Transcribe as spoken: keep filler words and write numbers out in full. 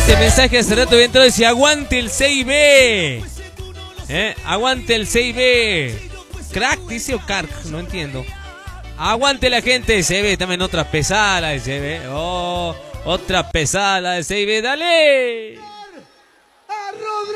Este mensaje hace rato entró y dice: aguante el seis B. ¿Eh? Aguante el seis B. Crack, dice, o Carc, no entiendo. Aguante la gente, se ve también otra pesada, se ve. Oh, otra pesada de seis B, dale.